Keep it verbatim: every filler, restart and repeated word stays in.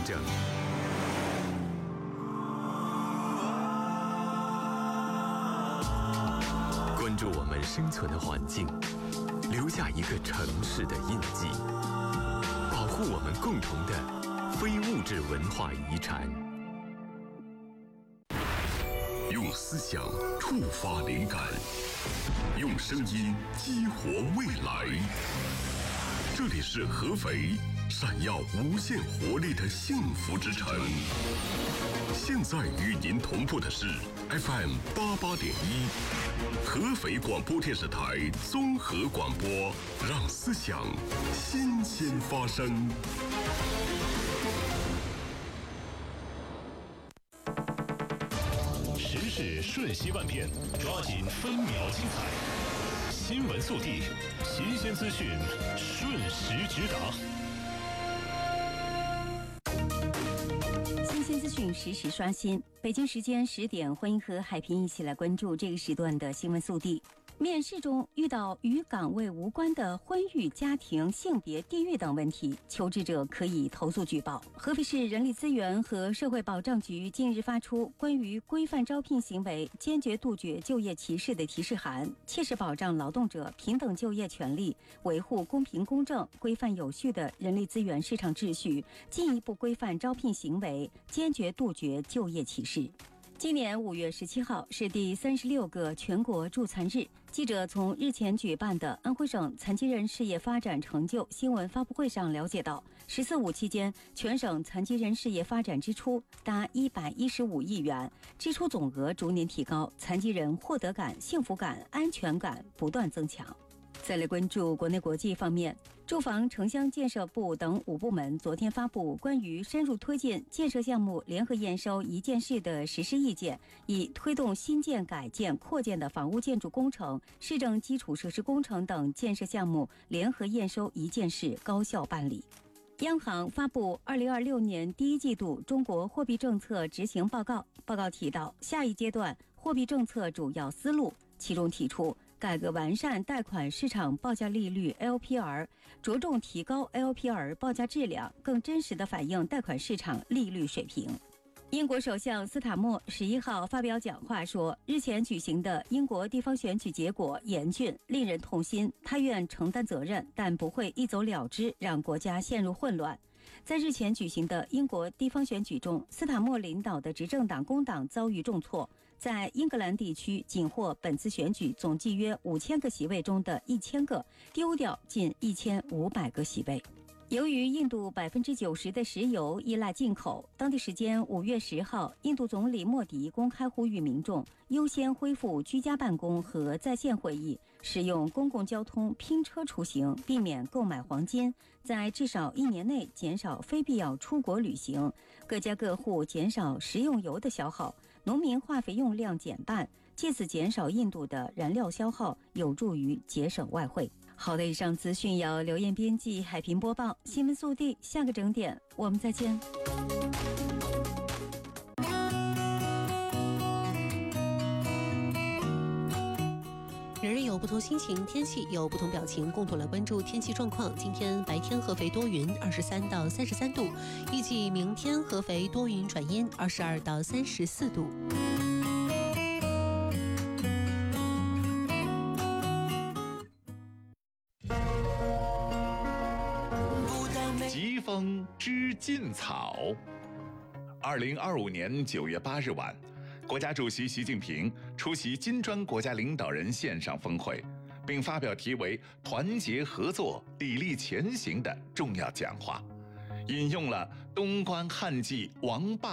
着。关注我们生存的环境，留下一个城市的印记，保护我们共同的非物质文化遗产。用思想触发灵感，用声音激活未来。这里是合肥，闪耀无限活力的幸福之城。现在与您同步的是 F M 八八点一，合肥广播电视台综合广播，让思想新鲜发生。 时事瞬息万变，抓紧分秒精彩。新闻速递，新鲜资讯，瞬时直达。 新鲜资讯实时刷新。北京时间十点，欢迎和海平一起来关注这个时段的新闻速递。面试中遇到与岗位无关的婚育、家庭、性别、地域等问题，求职者可以投诉举报。合肥市人力资源和社会保障局近日发出关于规范招聘行为、坚决杜绝就业歧视的提示函，切实保障劳动者平等就业权利，维护公平公正、规范有序的人力资源市场秩序，进一步规范招聘行为，坚决杜绝就业歧视。今年五月十七号是第三十六个全国助残日。记者从日前举办的安徽省残疾人事业发展成就新闻发布会上了解到，十四五期间，全省残疾人事业发展支出达一百一十五亿元，支出总额逐年提高，残疾人获得感、幸福感、安全感不断增强。再来关注国内国际方面，住房城乡建设部等五部门昨天发布关于深入推进建设项目联合验收一件事的实施意见，以推动新建、改建、扩建的房屋建筑工程、市政基础设施工程等建设项目联合验收一件事高效办理。央行发布二零二六年第一季度中国货币政策执行报告，报告提到下一阶段货币政策主要思路，其中提出改革完善贷款市场报价利率 L P R， 着重提高 L P R 报价质量，更真实地反映贷款市场利率水平。英国首相斯塔默十一号发表讲话说，日前举行的英国地方选举结果严峻，令人痛心，他愿承担责任，但不会一走了之，让国家陷入混乱。在日前举行的英国地方选举中，斯塔默领导的执政党工党遭遇重挫，在英格兰地区仅获本次选举总计约五千个席位中的一千个，丢掉近一千五百个席位。由于印度百分之九十的石油依赖进口，当地时间五月十号，印度总理莫迪公开呼吁民众优先恢复居家办公和在线会议，使用公共交通拼车出行，避免购买黄金，在至少一年内减少非必要出国旅行，各家各户减少食用油的消耗，农民化肥用量减半，借此减少印度的燃料消耗，有助于节省外汇。好的，以上资讯由刘艳编辑，海平播报。新闻速递，下个整点我们再见。 人人有不同心情，天气有不同表情，共同来关注天气状况。今天白天合肥多云，二十三到三十三度，预计明天合肥多云转阴，二十二到三十四度。 疾风知劲草。二零二五年九月八日晚，国家主席习近平出席金砖国家领导人线上峰会，并发表题为“团结合作，砥砺前行”的重要讲话，引用了东关汉妓王霸